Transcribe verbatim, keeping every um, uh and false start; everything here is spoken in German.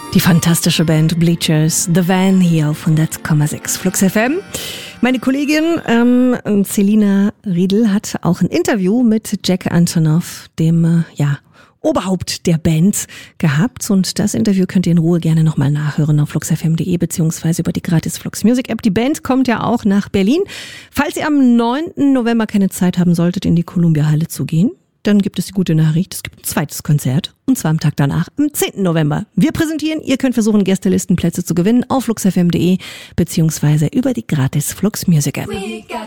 Die fantastische Band Bleachers, The Van hier auf hundert Komma sechs Flux F M. Meine Kollegin ähm, Selina Riedel hat auch ein Interview mit Jack Antonoff, dem äh, ja Oberhaupt der Band, gehabt. Und das Interview könnt ihr in Ruhe gerne nochmal nachhören auf flux f m punkt d e beziehungsweise über die gratis Flux Music App. Die Band kommt ja auch nach Berlin. Falls ihr am neunten November keine Zeit haben solltet, in die Columbia Halle zu gehen, dann gibt es die gute Nachricht, es gibt ein zweites Konzert und zwar am Tag danach, am zehnten November. Wir präsentieren, ihr könnt versuchen, Gästelistenplätze zu gewinnen auf flux f m punkt d e beziehungsweise über die gratis Flux Music App.